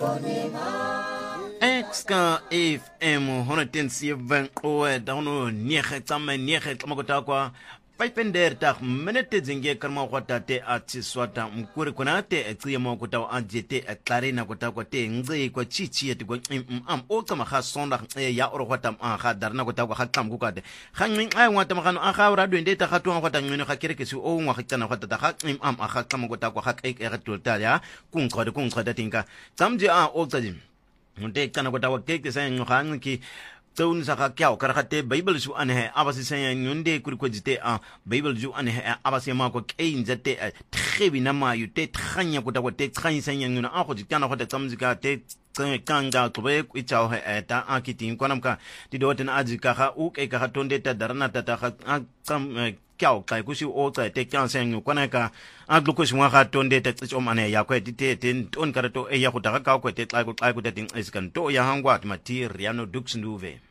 Exka FM 107 oe dawno niege tsamme niege tlamakota kwa paipender tak menete zinge karma kwata te atsiswata mkuri kunate etsiye mokota wa ajete eklarina kota kwa te ngzi kwa chichi eti kwa o kama kha sonda ya oro kwata kha darna kota kwa kha kukade kha ngin ngwata makano kha radio ndeta kha tuwa kwata ngino kha kerekesi o ngwa khitana kwata ta kha kha kama kota kwa kha ekatulta ya kunqode tinka tsamje o tsaji Munte kana kota wa keke sa ngokang ki tun sa ka kyao karakate bible ju ane abasi sa nyunde kurikojite bible ju ane abasi ma ko kein jate trebi na ma yute tranya kota wa te tranya sa nyuna go jikana kota tsamzika te kanga tlobe kwitao he ta akitin kwanamka ti doten ajika ga u ke ka tonde ta darana ta ga tsam kyao kai kusi o tsa te kyan sen kwana ka aglukusi wa ga tonde ta tso mane ya kwa ti te ten ton karato e ya go ta ka kwa te tla go ta tin iskan to ya hangwa matiriano duxnduve